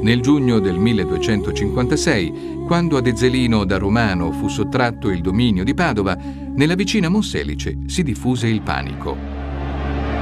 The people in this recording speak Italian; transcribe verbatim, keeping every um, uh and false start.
Nel giugno del milleduecentocinquantasei, quando ad Ezzelino da Romano fu sottratto il dominio di Padova, nella vicina Monselice si diffuse il panico.